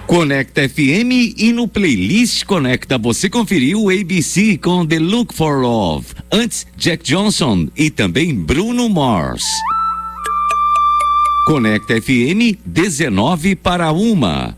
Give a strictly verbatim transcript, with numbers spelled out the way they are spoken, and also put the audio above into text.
Conecta F M e no Playlist Conecta você conferiu o A B C com The Look for Love. Antes, Jack Johnson e também Bruno Mars. Conecta F M dezenove para uma.